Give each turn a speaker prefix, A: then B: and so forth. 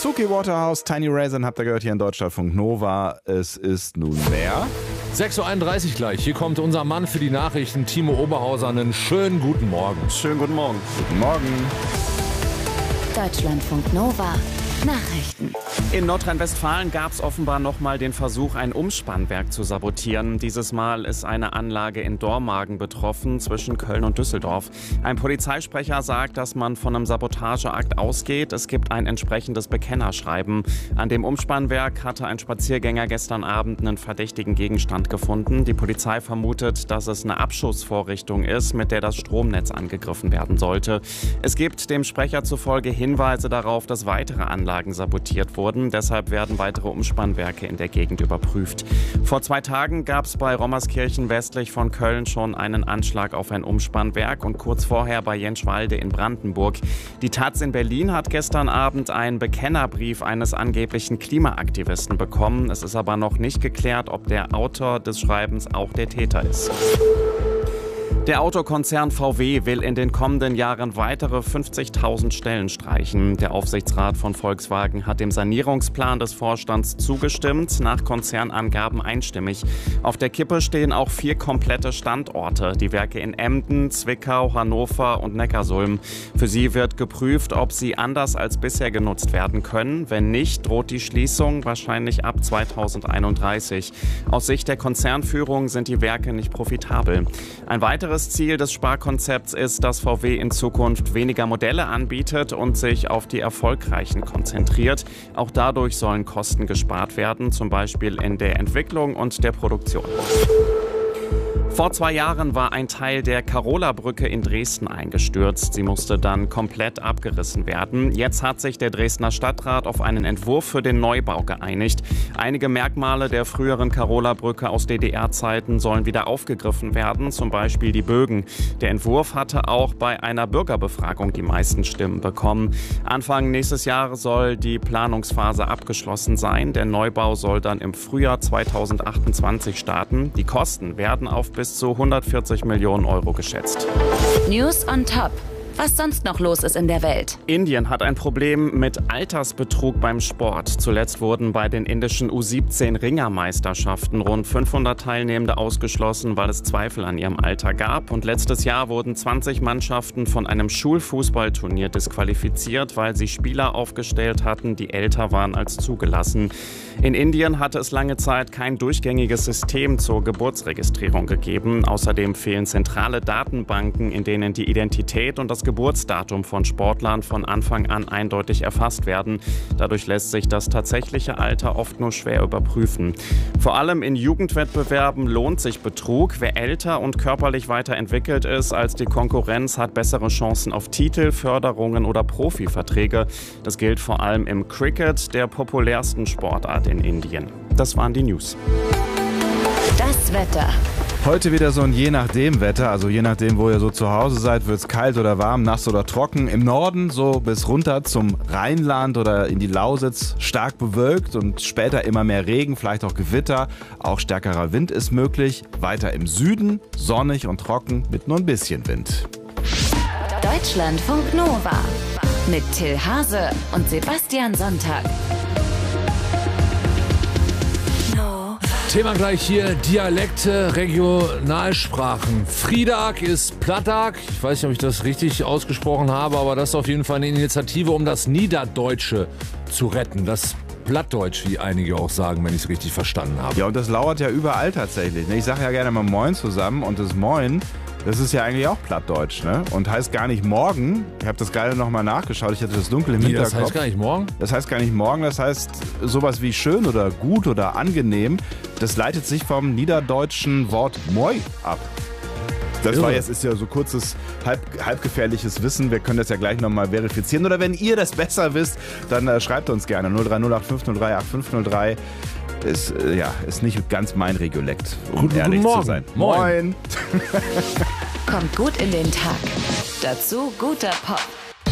A: Suki Waterhouse, Tiny Raisin habt ihr gehört hier in Deutschlandfunk Nova. Es ist nunmehr
B: 6.31 Uhr gleich. Hier kommt unser Mann für die Nachrichten, Timo Oberhauser. Einen schönen guten Morgen.
A: Schönen guten Morgen. Guten Morgen.
C: Deutschlandfunk Nova. Nachrichten.
D: In Nordrhein-Westfalen gab es offenbar nochmal den Versuch, ein Umspannwerk zu sabotieren. Dieses Mal ist eine Anlage in Dormagen betroffen, zwischen Köln und Düsseldorf. Ein Polizeisprecher sagt, dass man von einem Sabotageakt ausgeht. Es gibt ein entsprechendes Bekennerschreiben. An dem Umspannwerk hatte ein Spaziergänger gestern Abend einen verdächtigen Gegenstand gefunden. Die Polizei vermutet, dass es eine Abschussvorrichtung ist, mit der das Stromnetz angegriffen werden sollte. Es gibt dem Sprecher zufolge Hinweise darauf, dass weitere Anlagen sabotiert wurden. Deshalb werden weitere Umspannwerke in der Gegend überprüft. Vor 2 Tagen gab es bei Rommerskirchen westlich von Köln schon einen Anschlag auf ein Umspannwerk und kurz vorher bei Jenschwalde in Brandenburg. Die Taz in Berlin hat gestern Abend einen Bekennerbrief eines angeblichen Klimaaktivisten bekommen. Es ist aber noch nicht geklärt, ob der Autor des Schreibens auch der Täter ist. Der Autokonzern VW will in den kommenden Jahren weitere 50.000 Stellen streichen. Der Aufsichtsrat von Volkswagen hat dem Sanierungsplan des Vorstands zugestimmt, nach Konzernangaben einstimmig. Auf der Kippe stehen auch 4 komplette Standorte, die Werke in Emden, Zwickau, Hannover und Neckarsulm. Für sie wird geprüft, ob sie anders als bisher genutzt werden können. Wenn nicht, droht die Schließung wahrscheinlich ab 2031. Aus Sicht der Konzernführung sind die Werke nicht profitabel. Ein weiteres Ziel des Sparkonzepts ist, dass VW in Zukunft weniger Modelle anbietet und sich auf die erfolgreichen konzentriert. Auch dadurch sollen Kosten gespart werden, zum Beispiel in der Entwicklung und der Produktion. Vor 2 Jahren war ein Teil der Karola-Brücke in Dresden eingestürzt. Sie musste dann komplett abgerissen werden. Jetzt hat sich der Dresdner Stadtrat auf einen Entwurf für den Neubau geeinigt. Einige Merkmale der früheren Karola-Brücke aus DDR-Zeiten sollen wieder aufgegriffen werden, zum Beispiel die Bögen. Der Entwurf hatte auch bei einer Bürgerbefragung die meisten Stimmen bekommen. Anfang nächstes Jahr soll die Planungsphase abgeschlossen sein. Der Neubau soll dann im Frühjahr 2028 starten. Die Kosten werden auf bis zu 140 Millionen Euro geschätzt.
C: News on top. Was sonst noch los ist in der Welt.
D: Indien hat ein Problem mit Altersbetrug beim Sport. Zuletzt wurden bei den indischen U17-Ringermeisterschaften rund 500 Teilnehmende ausgeschlossen, weil es Zweifel an ihrem Alter gab. Und letztes Jahr wurden 20 Mannschaften von einem Schulfußballturnier disqualifiziert, weil sie Spieler aufgestellt hatten, die älter waren als zugelassen. In Indien hatte es lange Zeit kein durchgängiges System zur Geburtsregistrierung gegeben. Außerdem fehlen zentrale Datenbanken, in denen die Identität und das Geburtsdatum von Sportlern von Anfang an eindeutig erfasst werden. Dadurch lässt sich das tatsächliche Alter oft nur schwer überprüfen. Vor allem in Jugendwettbewerben lohnt sich Betrug. Wer älter und körperlich weiterentwickelt ist als die Konkurrenz, hat bessere Chancen auf Titel, Förderungen oder Profiverträge. Das gilt vor allem im Cricket, der populärsten Sportart in Indien. Das waren die News.
C: Das Wetter.
A: Heute wieder so ein je nachdem Wetter, also je nachdem, wo ihr so zu Hause seid, wird es kalt oder warm, nass oder trocken. Im Norden so bis runter zum Rheinland oder in die Lausitz stark bewölkt und später immer mehr Regen, vielleicht auch Gewitter. Auch stärkerer Wind ist möglich. Weiter im Süden sonnig und trocken mit nur ein bisschen Wind.
C: Deutschlandfunk Nova mit Till Hase und Sebastian Sonntag.
B: Thema gleich hier, Dialekte, Regionalsprachen. Friedag ist Plattag. Ich weiß nicht, ob ich das richtig ausgesprochen habe, aber das ist auf jeden Fall eine Initiative, um das Niederdeutsche zu retten. Das Plattdeutsch, wie einige auch sagen, wenn ich es richtig verstanden habe.
A: Ja, und das lauert ja überall tatsächlich. Ich sage ja gerne mal Moin zusammen und das Moin, das ist ja eigentlich auch Plattdeutsch, ne? Und heißt gar nicht morgen. Ich habe das gerade nochmal nachgeschaut, ich hatte das dunkel im Hinterkopf.
B: Das heißt gar nicht morgen?
A: Das heißt gar nicht morgen, das heißt sowas wie schön oder gut oder angenehm. Das leitet sich vom niederdeutschen Wort moi ab. Das war jetzt, ist ja so kurzes, halbgefährliches Wissen. Wir können das ja gleich nochmal verifizieren. Oder wenn ihr das besser wisst, dann schreibt uns gerne 03085038503. Ist nicht ganz mein Regiolekt, um ehrlich zu sein.
B: Moin.
C: Kommt gut in den Tag. Dazu guter Pop.